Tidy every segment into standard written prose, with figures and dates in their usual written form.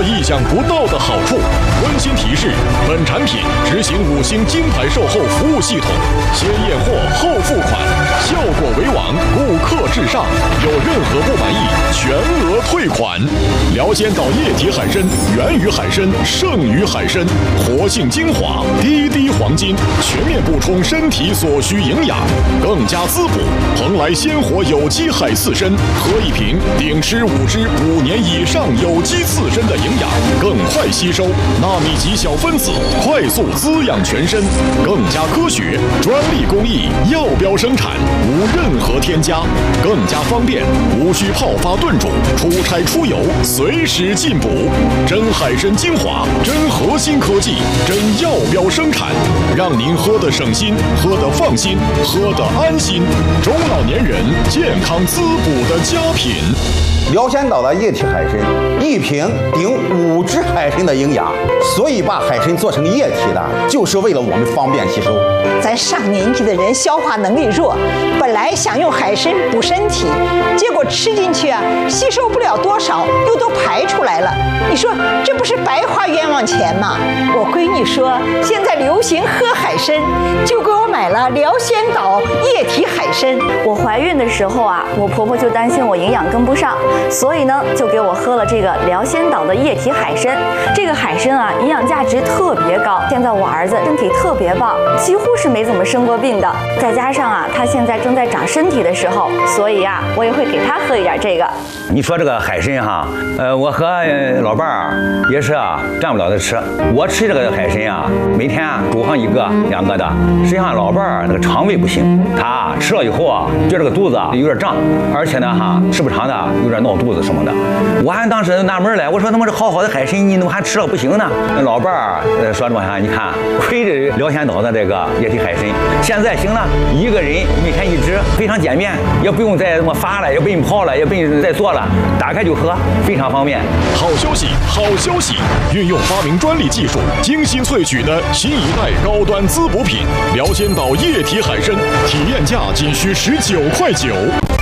意想不到的好处。温馨提示：本产品执行5星金牌售后服务系统，先验货后付款，效果为王，顾客至上。有任何不满意，全额退款。辽仙岛液体海参，源于海参，胜于海参，活性精华，滴滴黄金，全面补充身体所需营养，更加滋补。蓬莱鲜活有机海刺参，喝一瓶顶吃5支5年以上有机刺参的营养，更快吸收，纳米级小分子，快速滋养全身，更加科学，专利工艺，药标生产，无任何添加，更加方便，无需泡发炖煮，出差出游随时进补。真海参精华，真核心科技，真药标生产，让您喝得省心，喝得放心，喝得安心。中老年人健康滋补的佳品。 辽仙岛的液体海参，一瓶顶5只海参的营养，所以把海参做成液体的，就是为了我们方便吸收。 咱上年纪的人消化能力弱，本来想用海参补身体，结果吃进去啊，吸收不了多少，又都排出来了。你说这不是白花冤枉钱吗？我闺女说现在流行喝海参，就给我买了辽仙岛液体海参。 我怀孕的时候啊，我婆婆就担心我营养跟不上，所以呢，就给我喝了这个辽仙岛的液体海参。这个海参啊，营养价值特别高。现在我儿子身体特别棒，几乎是没怎么生过病的。再加上啊，他现在正在长身体的时候，所以啊，我也会给他喝一点这个。 你说这个海参哈，我和老伴儿也是啊，占不了的吃。我吃这个海参啊，每天煮上1个2个的。实际上老伴儿那个肠胃不行，他吃了以后啊，觉得这个肚子有点胀，而且呢哈，吃不长的有点闹肚子什么的。我还当时纳闷来，我说他妈这好好的海参，你怎么还吃了不行呢？那老伴儿说着哈，你看亏着辽仙岛的这个液体海参，现在行了，一个人每天1支，非常简便，也不用再什么发了，也不用泡了，也不用再做了，打开就喝，非常方便。 好消息，好消息！运用发明专利技术，精心萃取的新一代高端滋补品辽仙岛液体海参，体验价仅需19.9块。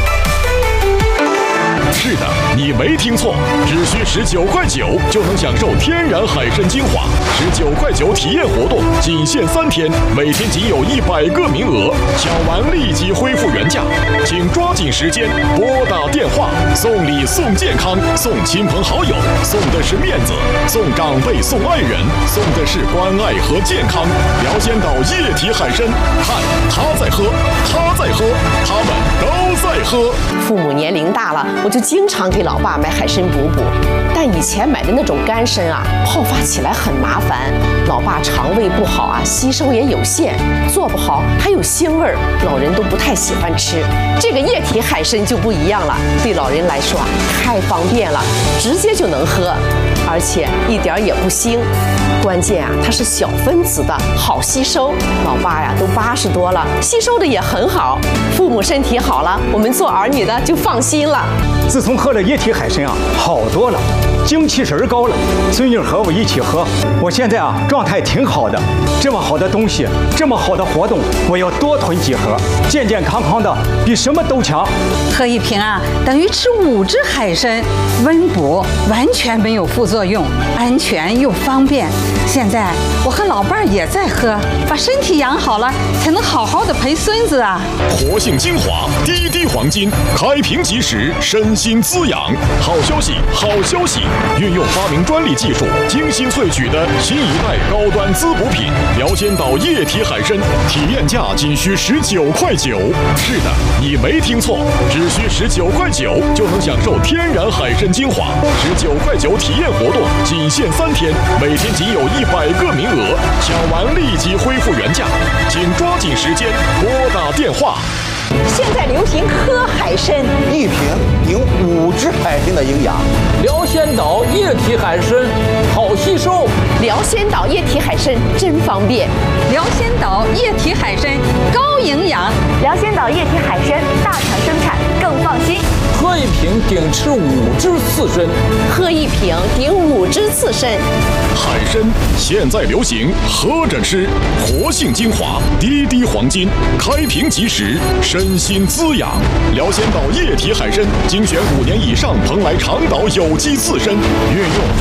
是的，你没听错，只需19.9块就能享受天然海参精华。19.9块体验活动仅限3天，每天仅有100个名额，抢完立即恢复原价，请抓紧时间拨打电话。送礼送健康，送亲朋好友，送的是面子；送长辈送爱人，送的是关爱和健康。辽仙岛液体海参，看他在喝，他在喝，他们都在喝。 父母年龄大了，我就经常给老爸买海参补补，但以前买的那种干参啊，泡发起来很麻烦，老爸肠胃不好啊，吸收也有限，做不好还有腥味儿，老人都不太喜欢吃。这个液体海参就不一样了，对老人来说啊，太方便了，直接就能喝，而且一点也不腥。关键啊，它是小分子的，好吸收。老爸呀，都80多了，吸收的也很好。父母身体好了，我们做儿女的就放心了。 自从喝了液体海参啊，好多了，精气神高了。孙女和我一起喝，我现在啊状态挺好的。这么好的东西，这么好的活动，我要多囤几盒，健健康康的，比什么都强。 喝一瓶啊，等于吃5只海参，温补，完全没有副作用，安全又方便。现在我和老伴儿也在喝，把身体养好了，才能好好的陪孙子啊。 活性精华，滴滴黄金，开瓶即食，身心滋养。好消息，好消息！运用发明专利技术，精心萃取的新一代高端滋补品辽仙岛液体海参，体验价仅需19.9块。是的，你没听错，只需19.9块就能享受天然海参精华。19.9块体验活动仅限3天，每天仅有100个名额，抢完立即恢复原价，请抓紧时间拨打电话。 现在流行喝海参， 一瓶顶5只海参的营养。 辽仙岛液体海参好吸收， 辽仙岛液体海参真方便。 辽仙岛液体海参高营养， 辽仙岛液体海参大厂生产，更放心。 喝一瓶顶吃5只刺参， 喝一瓶顶5只刺参。 海参现在流行喝着吃，活性精华，滴滴黄金，开瓶即食，身心滋养。辽仙岛液体海参精选5年以上蓬莱长岛有机刺参，运用